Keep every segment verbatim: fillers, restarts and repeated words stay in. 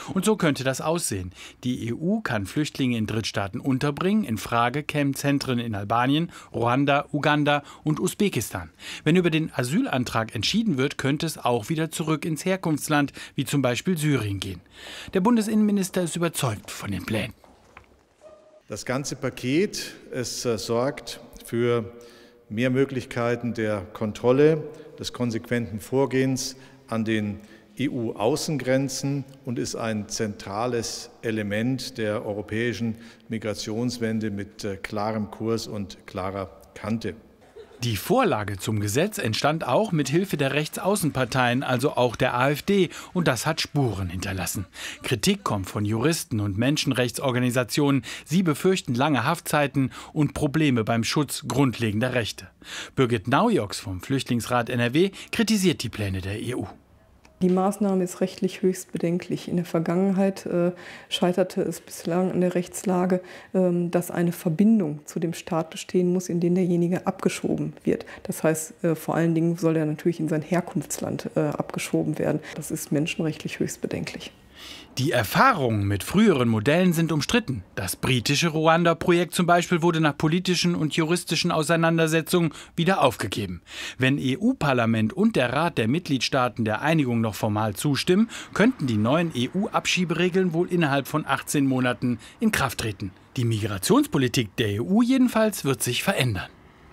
Und so könnte das aussehen. Die E U kann Flüchtlinge in Drittstaaten unterbringen. In Frage kämen Zentren in Albanien, Ruanda, Uganda und Usbekistan. Wenn über den Asylantrag entschieden wird, könnte es auch wieder zurück ins Herkunftsland, wie zum Beispiel Syrien, gehen. Der Bundesinnenminister ist überzeugt von den Plänen. Das ganze Paket, es äh, sorgt für mehr Möglichkeiten der Kontrolle, des konsequenten Vorgehens an den E U-Außengrenzen und ist ein zentrales Element der europäischen Migrationswende mit äh, klarem Kurs und klarer Kante. Die Vorlage zum Gesetz entstand auch mit Hilfe der Rechtsaußenparteien, also auch der AfD, und das hat Spuren hinterlassen. Kritik kommt von Juristen und Menschenrechtsorganisationen. Sie befürchten lange Haftzeiten und Probleme beim Schutz grundlegender Rechte. Birgit Naujoks vom Flüchtlingsrat N R W kritisiert die Pläne der E U. Die Maßnahme ist rechtlich höchst bedenklich. In der Vergangenheit äh, scheiterte es bislang an der Rechtslage, ähm, dass eine Verbindung zu dem Staat bestehen muss, in den derjenige abgeschoben wird. Das heißt, äh, vor allen Dingen soll er natürlich in sein Herkunftsland äh, abgeschoben werden. Das ist menschenrechtlich höchst bedenklich. Die Erfahrungen mit früheren Modellen sind umstritten. Das britische Ruanda-Projekt zum Beispiel wurde nach politischen und juristischen Auseinandersetzungen wieder aufgegeben. Wenn E U-Parlament und der Rat der Mitgliedstaaten der Einigung noch formal zustimmen, könnten die neuen E U-Abschieberegeln wohl innerhalb von achtzehn Monaten in Kraft treten. Die Migrationspolitik der E U jedenfalls wird sich verändern.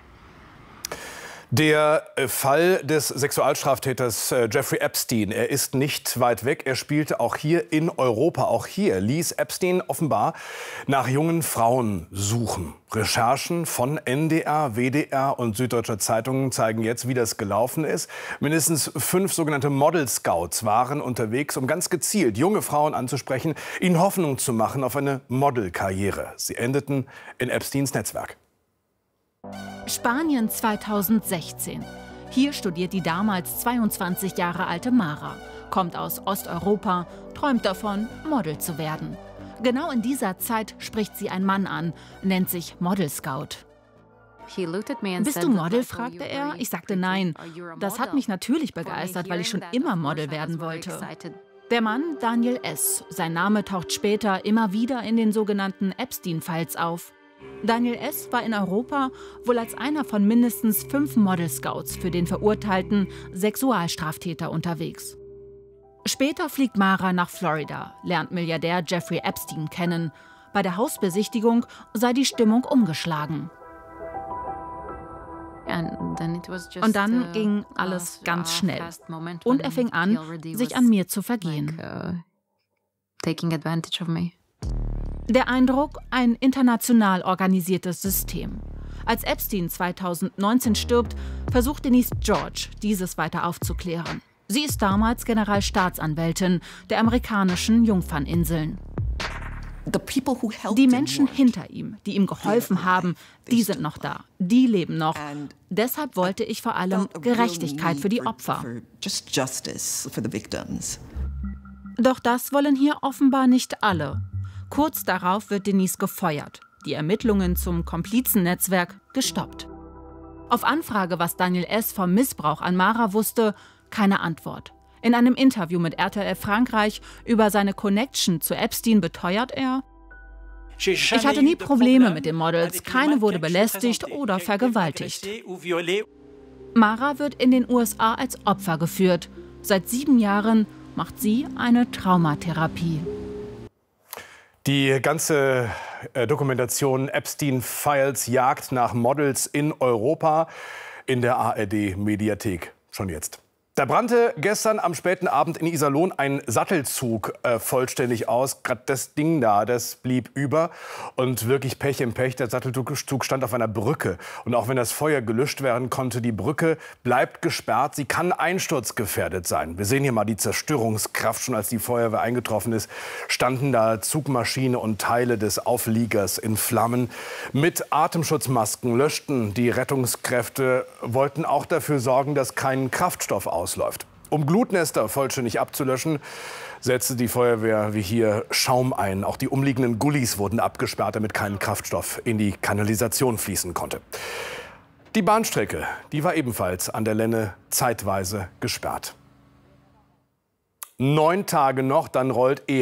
Der Fall des Sexualstraftäters Jeffrey Epstein, er ist nicht weit weg. Er spielte auch hier in Europa. Auch hier ließ Epstein offenbar nach jungen Frauen suchen. Recherchen von N D R, W D R und Süddeutscher Zeitung zeigen jetzt, wie das gelaufen ist. Mindestens fünf sogenannte Model Scouts waren unterwegs, um ganz gezielt junge Frauen anzusprechen, ihnen Hoffnung zu machen auf eine Modelkarriere. Sie endeten in Epsteins Netzwerk. Spanien zweitausendsechzehn. Hier studiert die damals zweiundzwanzig Jahre alte Mara, kommt aus Osteuropa, träumt davon, Model zu werden. Genau in dieser Zeit spricht sie einen Mann an, nennt sich Model Scout. Bist du Model? Fragte er. Ich sagte nein. Das hat mich natürlich begeistert, weil ich schon immer Model werden wollte. Der Mann, Daniel S. Sein Name taucht später immer wieder in den sogenannten Epstein-Files auf. Daniel S. war in Europa wohl als einer von mindestens fünf Model-Scouts für den verurteilten Sexualstraftäter unterwegs. Später fliegt Mara nach Florida, lernt Milliardär Jeffrey Epstein kennen. Bei der Hausbesichtigung sei die Stimmung umgeschlagen. Und dann ging alles ganz schnell. Und er fing an, sich an mir zu vergehen. Der Eindruck, ein international organisiertes System. Als Epstein zweitausendneunzehn stirbt, versucht Denise George, dieses weiter aufzuklären. Sie ist damals Generalstaatsanwältin der amerikanischen Jungferninseln. Die Menschen hinter ihm, die ihm geholfen haben, die sind noch da, die leben noch. Deshalb wollte ich vor allem Gerechtigkeit für die Opfer. Doch das wollen hier offenbar nicht alle. Kurz darauf wird Denise gefeuert, die Ermittlungen zum Komplizennetzwerk gestoppt. Auf Anfrage, was Daniel S. vom Missbrauch an Mara wusste, keine Antwort. In einem Interview mit R T L Frankreich über seine Connection zu Epstein beteuert er: Ich hatte nie Probleme mit den Models, keine wurde belästigt oder vergewaltigt. Mara wird in den U S A als Opfer geführt. Seit sieben Jahren macht sie eine Traumatherapie. Die ganze äh, Dokumentation Epstein-Files Jagd nach Models in Europa in der A R D-Mediathek. Schon jetzt. Da brannte gestern am späten Abend in Iserlohn ein Sattelzug äh, vollständig aus. Gerade das Ding da, das blieb über. Und wirklich Pech im Pech, der Sattelzug stand auf einer Brücke. Und auch wenn das Feuer gelöscht werden konnte, die Brücke bleibt gesperrt. Sie kann einsturzgefährdet sein. Wir sehen hier mal die Zerstörungskraft. Schon als die Feuerwehr eingetroffen ist, standen da Zugmaschine und Teile des Aufliegers in Flammen. Mit Atemschutzmasken löschten die Rettungskräfte, wollten auch dafür sorgen, dass kein Kraftstoff ausläuft. Ausläuft. Um Glutnester vollständig abzulöschen, setzte die Feuerwehr wie hier Schaum ein. Auch die umliegenden Gullis wurden abgesperrt, damit kein Kraftstoff in die Kanalisation fließen konnte. Die Bahnstrecke, die war ebenfalls an der Lenne zeitweise gesperrt. Neun Tage noch, dann rollt